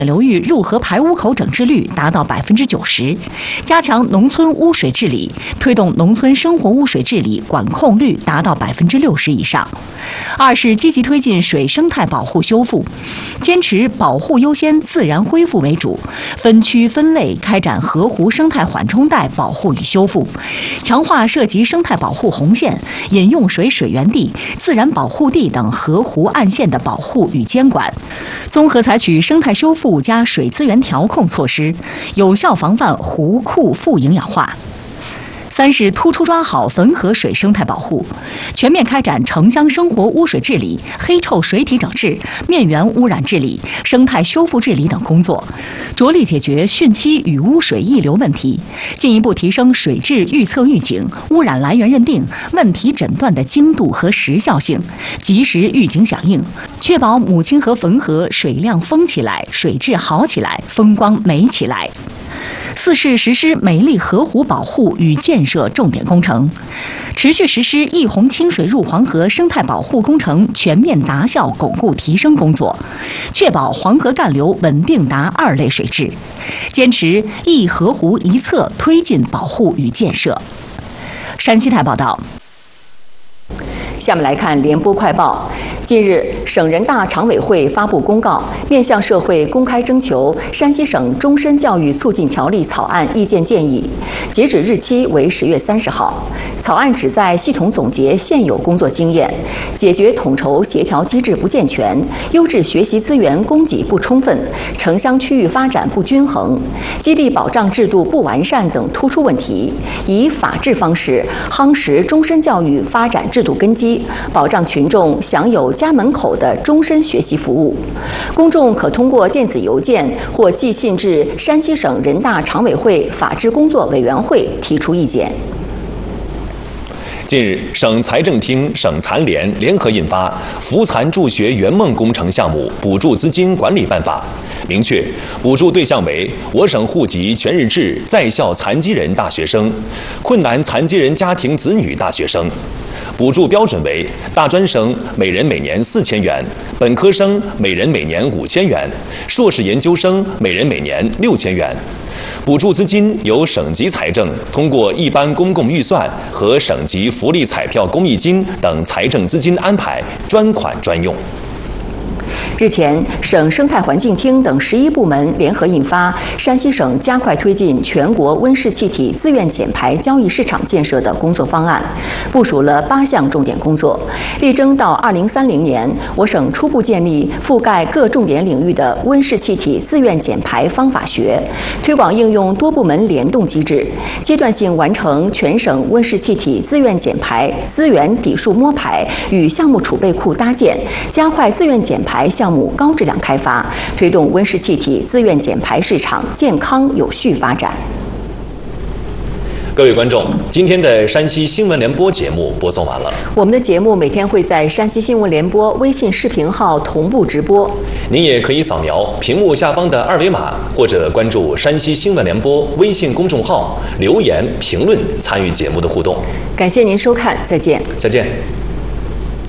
流域入河排污口整治率达到90%，加强农村污水治理，推动农村生活污水治理管控率达到60%以上。二是积极推进水生态保护修复，坚持保护优先、自然恢复为主，分区分类开展河湖生态缓冲带保护与修复，强化涉及生态保护红线、饮用水水源地、自然保护地等河湖岸线的保护与监管，综合采取生态修复加水资源调控措施，有效防范湖库负营养化。三是突出抓好汾河水生态保护，全面开展城乡生活污水治理、黑臭水体整治、面源污染治理、生态修复治理等工作，着力解决汛期雨污水溢流问题，进一步提升水质预测预警、污染来源认定、问题诊断的精度和时效性，及时预警响应，确保母亲河汾河水量丰起来、水质好起来、风光美起来。四是实施美丽河湖保护与建设重点工程，持续实施溢洪清水入黄河生态保护工程全面达效巩固提升工作，确保黄河干流稳定达2类水质，坚持一河湖一策推进保护与建设。山西台报道。 下面来看联播快报。近日，省人大常委会发布公告，面向社会公开征求山西省终身教育促进条例草案意见建议，截止日期为10月30号。草案旨在系统总结现有工作经验，解决统筹协调机制不健全、优质学习资源供给不充分、城乡区域发展不均衡、激励保障制度不完善等突出问题，以法治方式夯实终身教育发展制度根基，保障群众享有家门口的终身学习服务。公众可通过电子邮件或寄信至山西省人大常委会法制工作委员会提出意见。 近日，省财政厅、省残联联合印发《扶残助学圆梦工程项目补助资金管理办法》，明确补助对象为我省户籍全日制在校残疾人大学生、困难残疾人家庭子女大学生。补助标准为大专生每人每年4000元，本科生每人每年5000元，硕士研究生每人每年6000元。补助资金由省级财政通过一般公共预算和省级福利彩票公益金等财政资金安排，专款专用。 日前，省生态环境厅等11部门联合印发《山西省加快推进全国温室气体自愿减排交易市场建设的工作方案》，部署了8项重点工作，力争到2030年，我省初步建立覆盖各重点领域的温室气体自愿减排方法学，推广应用多部门联动机制，阶段性完成全省温室气体自愿减排资源底数摸排与项目储备库搭建，加快自愿减排项目高质量开发，推动温室气体自愿减排市场健康有序发展。 各位观众，今天的山西新闻联播节目播送完了。 我们的节目每天会在山西新闻联播微信视频号同步直播， 您也可以扫描屏幕下方的2维码，或者关注山西新闻联播微信公众号留言评论参与节目的互动。 感谢您收看，再见。 再见。